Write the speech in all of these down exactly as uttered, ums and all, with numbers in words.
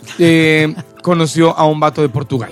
eh, conoció a un vato de Portugal.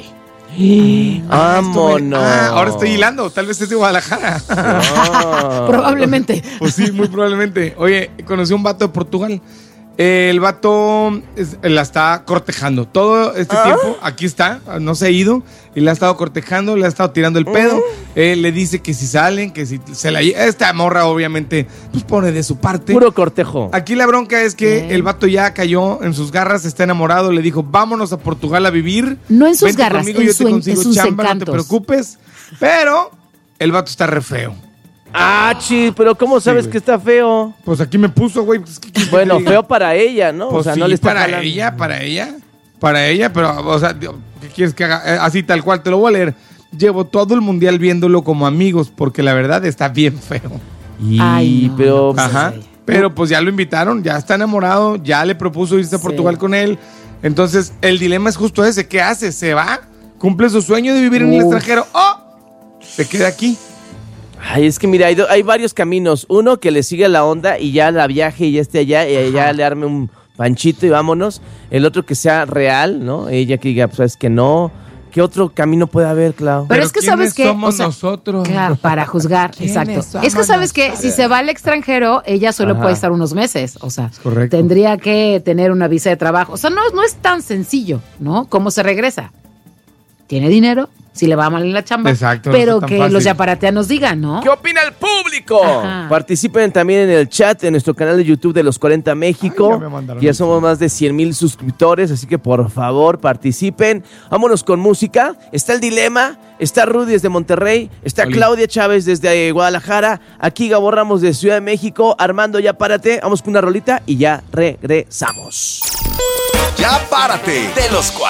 ¡Vámonos! Ah, ahora estoy hilando, tal vez es de Guadalajara. Ah. Probablemente. Pues sí, muy probablemente. Oye, conoció a un vato de Portugal. El vato es- la está cortejando. Todo este ¿Ah? tiempo, aquí está, no se ha ido. Y la ha estado cortejando, le ha estado tirando el pedo. Eh, le dice que si salen, que si se la lle- esta morra, obviamente, pues pone de su parte. Puro cortejo. Aquí la bronca es que Bien. el vato ya cayó en sus garras, está enamorado. Le dijo, vámonos a Portugal a vivir. No en sus Vente garras, conmigo, en yo su- te en consigo sus chamba, no te encantos. preocupes. Pero el vato está re feo. Ah, chi, pero ¿cómo sabes güey. que está feo? Pues aquí me puso, güey. Pues, ¿qué quieres que Bueno, te diga? feo para ella, ¿no? Pues o sea, sí, no le está para jalando. ella, para ella, para ella, pero, o sea, ¿qué quieres que haga? Eh, Así tal cual, te lo voy a leer. Llevo todo el mundial viéndolo como amigos, porque la verdad está bien feo. Y, Ay, no, pero, no, pues, Ajá. sí. Pero pues ya lo invitaron, ya está enamorado, ya le propuso irse a Sí. Portugal con él. Entonces, el dilema es justo ese. ¿Qué hace? ¿Se va? ¿Cumple su sueño de vivir en el Uf. extranjero? ¡Oh! Se queda aquí. ay, es que mira, hay, do- hay varios caminos. Uno, que le siga la onda y ya la viaje y ya esté allá y ya le arme un panchito y vámonos. El otro, que sea real, ¿no? Ella que diga, pues es que no. ¿Qué otro camino puede haber, Clau? Pero es que sabes ¿quiénes que, somos o sea, nosotros? Claro, para juzgar, ¿Quiénes exacto. somos Es que sabes que nosotros? si se va al extranjero, ella solo Ajá. puede estar unos meses, o sea, correcto. tendría que tener una visa de trabajo. O sea, no, no es tan sencillo, ¿no? ¿Cómo se regresa? Tiene dinero, si le va mal en la chamba. Exacto, no pero está tan que fácil. los yaparateanos digan, ¿no? ¿Qué opina el público? Ajá. Participen también en el chat en nuestro canal de YouTube de Los cuarenta México. Ay, ya me mandaron ya el somos más de cien mil suscriptores, así que por favor participen. Vámonos con música. Está el dilema, está Rudy desde Monterrey, está Oli. Claudia Chávez desde eh, Guadalajara, aquí Gabo Ramos de Ciudad de México. Armando, ya párate, vamos con una rolita y ya regresamos. Ya párate de los cuarenta.